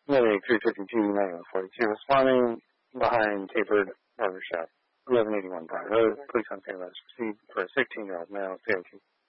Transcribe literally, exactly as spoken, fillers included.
Medic three fifty-two, ninety-one forty-two, responding behind Tapered Barbershop, eleven eighty-one Broad Road. Police on standby to proceed for a sixteen-year-old male, C O two.